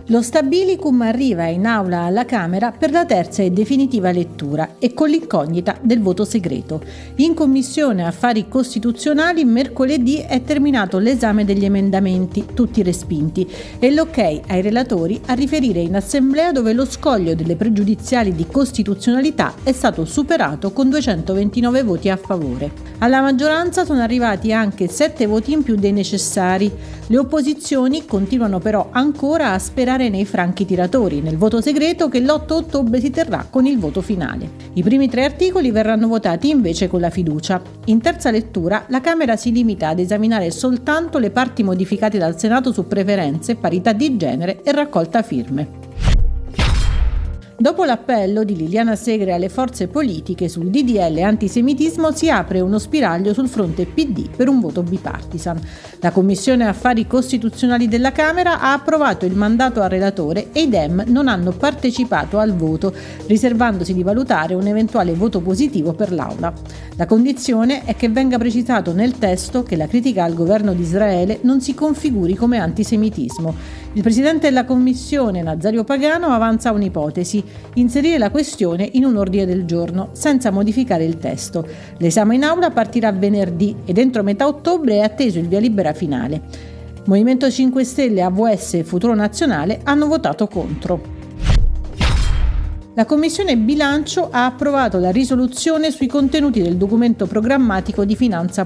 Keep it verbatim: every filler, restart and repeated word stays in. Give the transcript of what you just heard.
Lo Stabilicum arriva in aula alla Camera per la terza e definitiva lettura e con l'incognita del voto segreto. In Commissione Affari Costituzionali mercoledì è terminato l'esame degli emendamenti, tutti respinti, e l'ok ai relatori a riferire in Assemblea, dove lo scoglio delle pregiudiziali di costituzionalità è stato superato con duecentoventinove voti a favore. Alla maggioranza sono arrivati anche sette voti in più dei necessari. Le opposizioni continuano però ancora a sperare nei franchi tiratori, nel voto segreto che l'otto ottobre si terrà con il voto finale. I primi tre articoli verranno votati invece con la fiducia. In terza lettura la Camera si limita ad esaminare soltanto le parti modificate dal Senato su preferenze, parità di genere e raccolta firme. Dopo l'appello di Liliana Segre alle forze politiche sul D D L antisemitismo, si apre uno spiraglio sul fronte P D per un voto bipartisan. La Commissione Affari Costituzionali della Camera ha approvato il mandato al relatore e i Dem non hanno partecipato al voto, riservandosi di valutare un eventuale voto positivo per l'Aula. La condizione è che venga precisato nel testo che la critica al governo di Israele non si configuri come antisemitismo. Il presidente della Commissione, Nazario Pagano, avanza un'ipotesi: inserire la questione in un ordine del giorno, senza modificare il testo. L'esame in aula partirà venerdì ed entro metà ottobre è atteso il via libera finale. Movimento cinque Stelle, A V S e Futuro Nazionale hanno votato contro. La Commissione Bilancio ha approvato la risoluzione sui contenuti del documento programmatico di finanza